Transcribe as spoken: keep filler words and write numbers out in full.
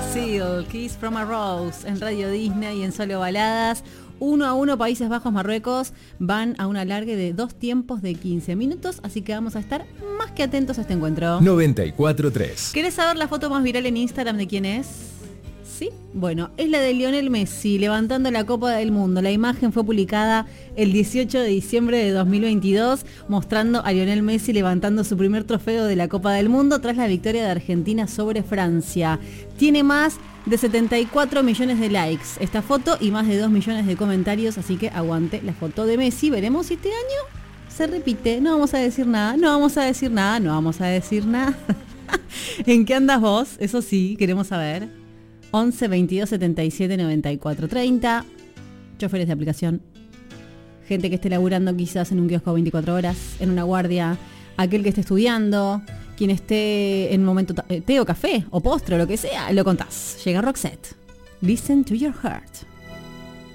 Seal, Kiss from a Rose, en Radio Disney y en Solo Baladas. Uno a uno, Países Bajos, Marruecos van a un alargue de dos tiempos de quince minutos, así que vamos a estar más que atentos a este encuentro. noventa y cuatro tres. ¿Querés saber la foto más viral en Instagram de quién es? ¿Sí? Bueno, es la de Lionel Messi levantando la Copa del Mundo. La imagen fue publicada el dieciocho de diciembre de dos mil veintidós, mostrando a Lionel Messi levantando su primer trofeo de la Copa del Mundo tras la victoria de Argentina sobre Francia. Tiene más de setenta y cuatro millones de likes esta foto y más de dos millones de comentarios, así que aguante la foto de Messi. Veremos si este año se repite. No vamos a decir nada, no vamos a decir nada, no vamos a decir nada. ¿En qué andas vos? Eso sí, queremos saber. once veintidós setenta y siete noventa y cuatro treinta. Choferes de aplicación, gente que esté laburando quizás en un kiosco veinticuatro horas, en una guardia, aquel que esté estudiando, quien esté en un momento té o café o postre o lo que sea, lo contás. Llega Roxette. Listen to your heart.